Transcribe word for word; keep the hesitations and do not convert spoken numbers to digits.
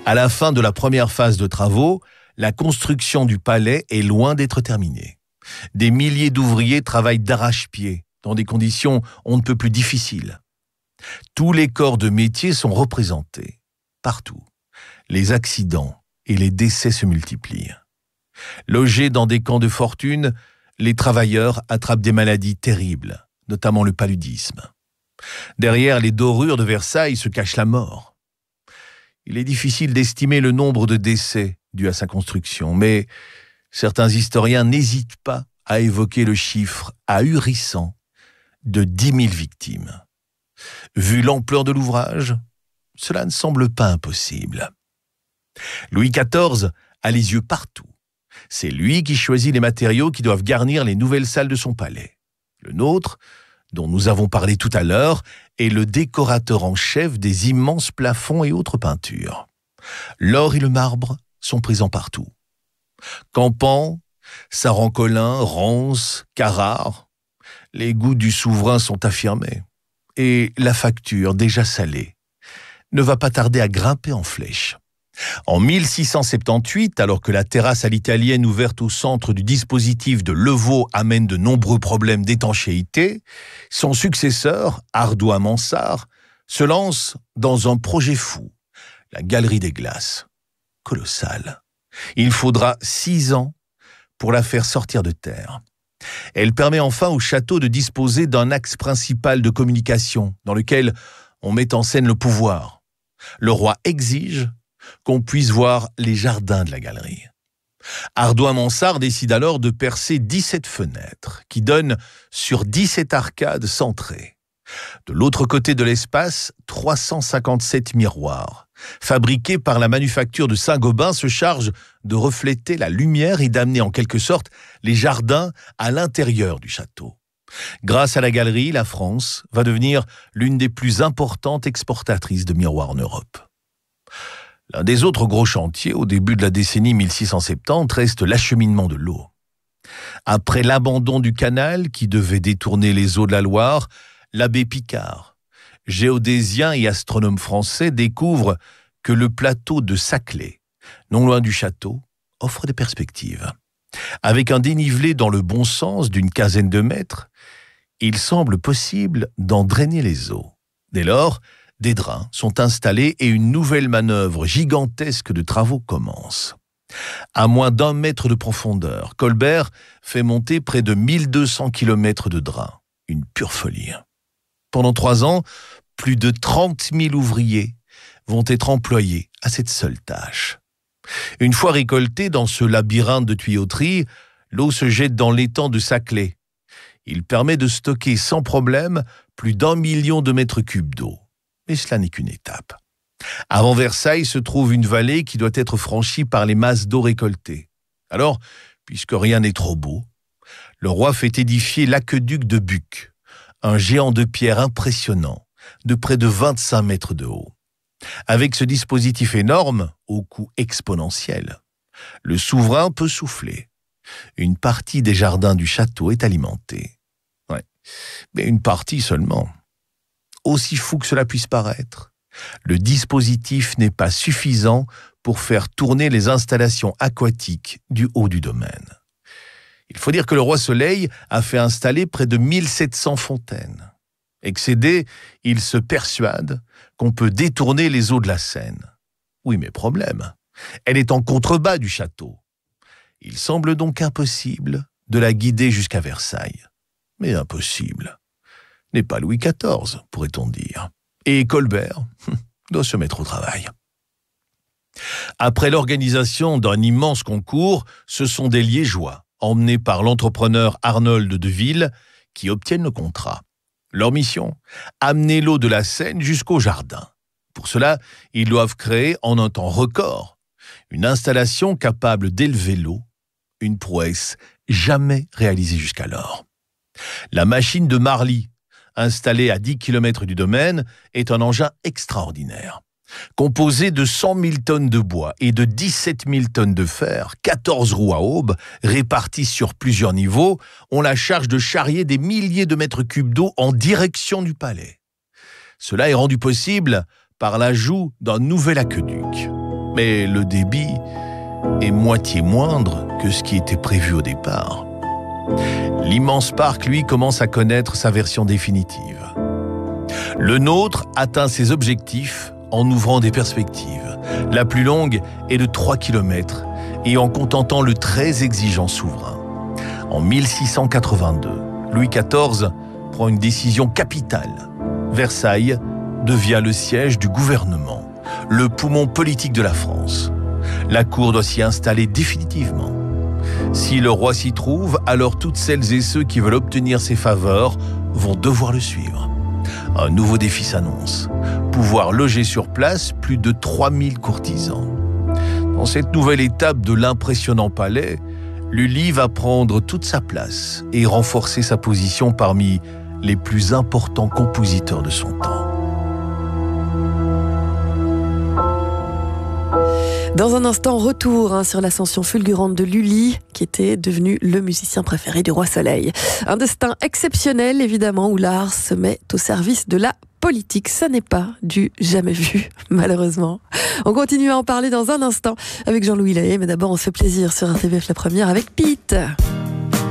À la fin de la première phase de travaux, la construction du palais est loin d'être terminée. Des milliers d'ouvriers travaillent d'arrache-pied, dans des conditions on ne peut plus difficiles. Tous les corps de métier sont représentés, partout. Les accidents et les décès se multiplient. Logés dans des camps de fortune, les travailleurs attrapent des maladies terribles, notamment le paludisme. Derrière les dorures de Versailles se cache la mort. Il est difficile d'estimer le nombre de décès dus à sa construction, mais certains historiens n'hésitent pas à évoquer le chiffre ahurissant de dix mille victimes. Vu l'ampleur de l'ouvrage, cela ne semble pas impossible. Louis quatorze a les yeux partout. C'est lui qui choisit les matériaux qui doivent garnir les nouvelles salles de son palais. Le nôtre, dont nous avons parlé tout à l'heure, est le décorateur en chef des immenses plafonds et autres peintures. L'or et le marbre sont présents partout. Campan, Saran-Colin, Rance, Carrare, les goûts du souverain sont affirmés. Et la facture, déjà salée, ne va pas tarder à grimper en flèche. En mille six cent soixante-dix-huit, alors que la terrasse à l'italienne ouverte au centre du dispositif de Levaux amène de nombreux problèmes d'étanchéité, son successeur, Ardois Mansart, se lance dans un projet fou, la Galerie des Glaces. Colossale. Il faudra six ans pour la faire sortir de terre. Elle permet enfin au château de disposer d'un axe principal de communication dans lequel on met en scène le pouvoir. Le roi exige qu'on puisse voir les jardins de la galerie. Ardois Mansart décide alors de percer dix-sept fenêtres qui donnent sur dix-sept arcades centrées. De l'autre côté de l'espace, trois cent cinquante-sept miroirs, fabriqués par la manufacture de Saint-Gobain, se chargent de refléter la lumière et d'amener en quelque sorte les jardins à l'intérieur du château. Grâce à la galerie, la France va devenir l'une des plus importantes exportatrices de miroirs en Europe. L'un des autres gros chantiers au début de la décennie mille six cent soixante-dix reste l'acheminement de l'eau. Après l'abandon du canal qui devait détourner les eaux de la Loire, l'abbé Picard, géodésien et astronome français, découvre que le plateau de Saclay, non loin du château, offre des perspectives. Avec un dénivelé dans le bon sens d'une quinzaine de mètres, il semble possible d'en drainer les eaux. Dès lors, des drains sont installés et une nouvelle manœuvre gigantesque de travaux commence. À moins d'un mètre de profondeur, Colbert fait monter près de mille deux cents kilomètres de drains. Une pure folie. Pendant trois ans, plus de trente mille ouvriers vont être employés à cette seule tâche. Une fois récoltée dans ce labyrinthe de tuyauterie, l'eau se jette dans l'étang de Saclay. Il permet de stocker sans problème plus d'un million de mètres cubes d'eau. Mais cela n'est qu'une étape. Avant Versailles se trouve une vallée qui doit être franchie par les masses d'eau récoltées. Alors, puisque rien n'est trop beau, le roi fait édifier l'aqueduc de Buc, un géant de pierre impressionnant, de près de vingt-cinq mètres de haut. Avec ce dispositif énorme, au coût exponentiel, le souverain peut souffler. Une partie des jardins du château est alimentée. Ouais, mais une partie seulement. Aussi fou que cela puisse paraître, le dispositif n'est pas suffisant pour faire tourner les installations aquatiques du haut du domaine. Il faut dire que le roi Soleil a fait installer près de mille sept cents fontaines. Excédé, il se persuade qu'on peut détourner les eaux de la Seine. Oui, mais problème, elle est en contrebas du château. Il semble donc impossible de la guider jusqu'à Versailles. Mais impossible n'est pas Louis quatorze, pourrait-on dire. Et Colbert doit se mettre au travail. Après l'organisation d'un immense concours, ce sont des Liégeois, emmenés par l'entrepreneur Arnold de Ville, qui obtiennent le contrat. Leur mission, amener l'eau de la Seine jusqu'au jardin. Pour cela, ils doivent créer en un temps record une installation capable d'élever l'eau, une prouesse jamais réalisée jusqu'alors. La machine de Marly, installée à dix kilomètres du domaine, est un engin extraordinaire. Composé de cent mille tonnes de bois et de dix-sept mille tonnes de fer, quatorze roues à aubes, réparties sur plusieurs niveaux, ont la charge de charrier des milliers de mètres cubes d'eau en direction du palais. Cela est rendu possible par l'ajout d'un nouvel aqueduc. Mais le débit est moitié moindre que ce qui était prévu au départ. L'immense parc, lui, commence à connaître sa version définitive. Le nôtre atteint ses objectifs en ouvrant des perspectives. La plus longue est de trois kilomètres et en contentant le très exigeant souverain. En mille six cent quatre-vingt-deux, Louis quatorze prend une décision capitale. Versailles devient le siège du gouvernement, le poumon politique de la France. La cour doit s'y installer définitivement. Si le roi s'y trouve, alors toutes celles et ceux qui veulent obtenir ses faveurs vont devoir le suivre. Un nouveau défi s'annonce. Pouvoir loger sur place plus de trois mille courtisans. Dans cette nouvelle étape de l'impressionnant palais, Lully va prendre toute sa place et renforcer sa position parmi les plus importants compositeurs de son temps. Dans un instant, retour hein, sur l'ascension fulgurante de Lully, qui était devenu le musicien préféré du roi Soleil. Un destin exceptionnel, évidemment, où l'art se met au service de la politique. Ça n'est pas du jamais vu, malheureusement. On continue à en parler dans un instant avec Jean-Louis Lahaye, mais d'abord on se fait plaisir sur R T B F La Première avec Pete.